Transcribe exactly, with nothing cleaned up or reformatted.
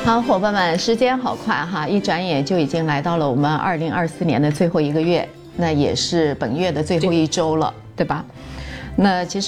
好，伙伴们，时间好快哈，一转眼就已经来到了我们二零二四年的最后一个月，那也是本月的最后一周了，对吧？那其实。